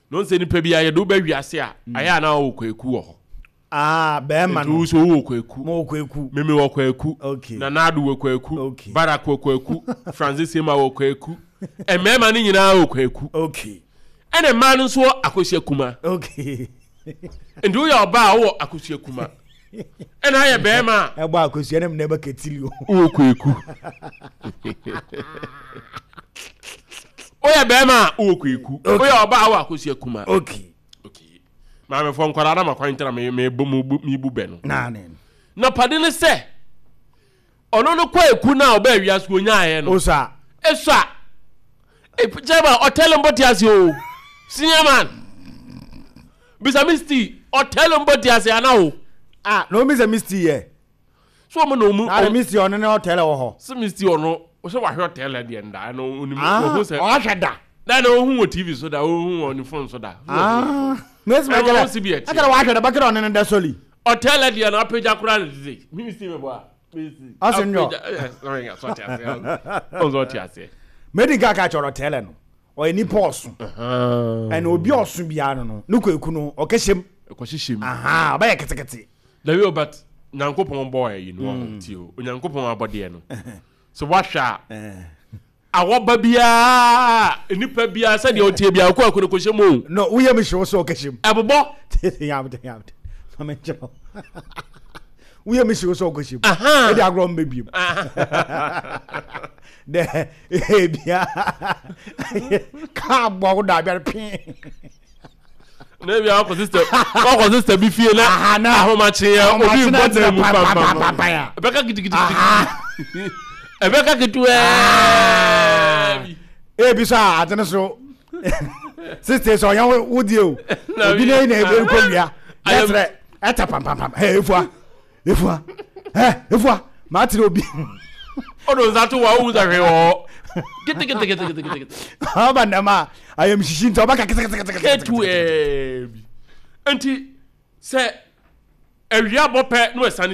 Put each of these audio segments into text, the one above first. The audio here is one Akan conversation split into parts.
no se nipa bia ye do ba wiase a aya na wo kwaku wo ho bema no so wo kwaku mo kwaku meme wo kwaku na nadu wo kwaku barak wo kwaku Francis Ema wo kwaku mema ni nyina wo kwaku ene ma no so akosia kuma ndu ya oba wo akosia kuma ena ya bema eba akosia nem na eba ketilio wo kwaku oya bema wo kwaku oya oba wo akosia kuma ma me fo nkwara na makwantara me bu be no na padine se ono no kwaku na oba wiase onyae no osa esa jaba hotel mboti ase o senior man bisa misti hotel mboti ase ana o no bisa misti ye so mo no mu na misti ono ne hotel wo ho si misti ono o se wa hotel de nda no oni mo se o hweda na no hu TV so da o hu on phone so da mes ma akara wa hweda bakara ono ne da soli hotel de na page akura ne misti me boa misti asenyo so ti ase o so ti ase medical ka choro hotel no o ni posu and obi osu bia no no kwaku no o keshem ba ya ketekete da we but nyankopon boy yi no ti o nyankopon abode no so wahwa awoba bia nipa bia se de o tie bia kwaku no koshem o no uye me hwe so o keshem ebobo yamde mama chero uye me hwe so o keshem e de agro mbebiem de bia ka bo da bia pin na bia ko sister bi fie na ahoma che ya obi bota mu pam ya beka gidigidi ebeka kitu bi sa atene so sister so yan wodi o obi na ebe ko wia yetre eta pam efua ma tire obi odo zato wa u za hwe o gete aba nama ayem shishi nto baka ketu enti se ewia bope no esani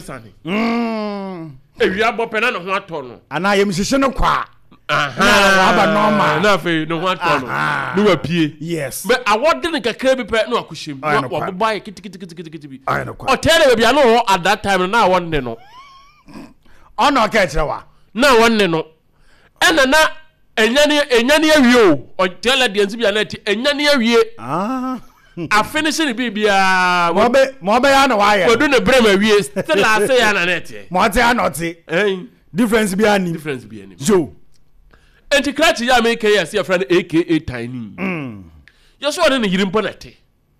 ewia bope na ho ato no ana ayem shishi no kwa aba normal na fe no ho ato no no wa pie yes but awode ne kakra bi pe no akohyem no wa boba kiti bi o tere bia no at that time na awode no ono ka echewa na wonne no ena na enyane awie o tell the nsi bia na ti enyane awie a finish ni bibia mo be ya na wa ye odu ne brem awie still ase ya na net mo te anoti difference bia ni so enti krachi ya make yes ya friend aka tiny yo so ode ne yirimpo na te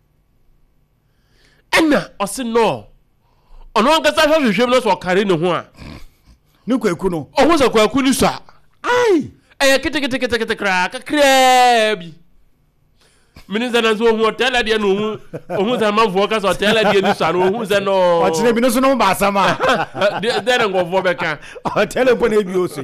ena ose no ono nkasa hwehwem no so kare ne ho a ni kwaku no ohun se kwaku ni so ai kete kra bi minisa na so ohun hotel de no ohun se manfo ka so hotel de ni so no ohun se no o tire bi no so no ba sama de ngo vo beka hotel po na bi o so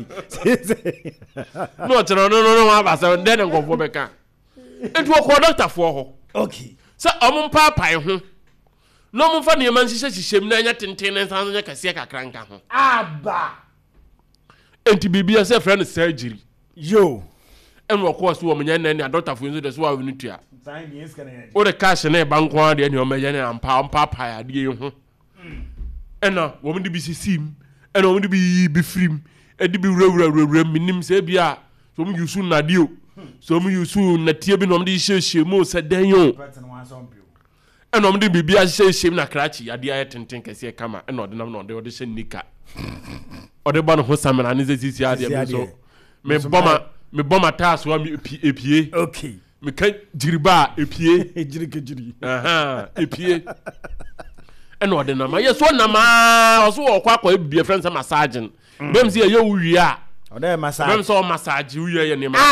no tire no ba sama de ngo vo beka entu ko doctor fo ho okay sa omum papai ho no mo fa ne man hihye na nya tenten na san nya kase kakranka ho aba enti bibia se friend surgery yo en wo ko so wo nya na doctor fo nso de so wa wonu tua sai ni eska na o de cash na banko ade ni o meje na ampa pa ade ho ena wo mo de bi sisim ena wo mo de bi frim e de bi wura minim se bia so mo yusu na de o so mo yusu na tie bi no mo de hye mo se den yo ena mo de bibia hye na krachi ade aye tenten kase kama ena ode nam no de hye nika ode ba no ho samena ne sisi ade so me boma taas wa epie okay me ka jiriba epie jiri epie ena ode na ma yeso na ma oso wo kwa ebie friends massaging bem si ye wuwi a ode massage bem so massage wuwi ye ne ma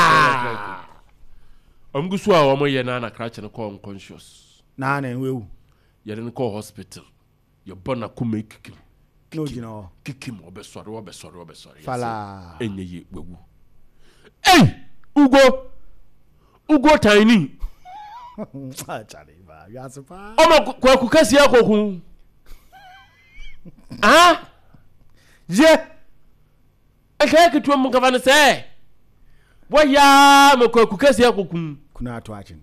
omgusu a wo mo ye na crash ne call unconscious na wewu ye ne call hospital ye bona ku make no jino kikim obesore fala enye ye wewu ugo tiny achale ba yasipa omo kwa kukasi yako ku je ekeke tu mo gavana se boya mo kwa kukasi yako ku kuna atu achin